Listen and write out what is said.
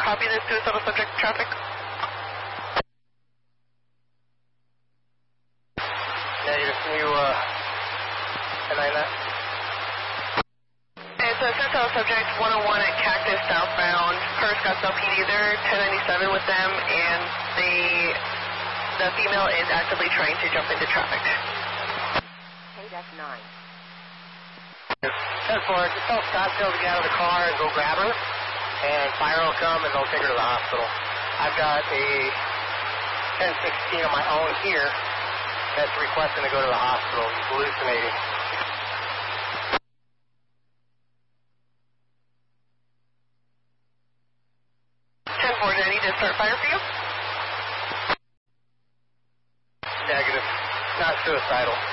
copy this suicidal subject traffic? Negative, can you deny that? It's a suicidal subject 101 at Cactus southbound. Per Scottsdale PD, they're 1097 with them, and the female is actively trying to jump into traffic. KDEF 9. 10-4, just tell Scottsdale to get out of the car and go grab her, and fire will come and they'll take her to the hospital. I've got a 1016 of my own here that's requesting to go to the hospital. He's hallucinating. 10-4, do I need to start fire for you? Negative. Not suicidal.